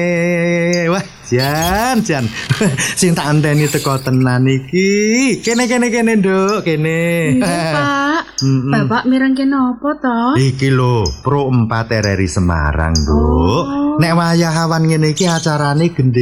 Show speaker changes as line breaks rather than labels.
Wah, Jan. Sing tak anteni teko tenan iki. Kene, Nduk, kene.
Pak. Bapak mireng kene apa to?
Iki lho, Pro 4 RRI Semarang, Nduk. Nek wayah awan ngene iki acarane gendhe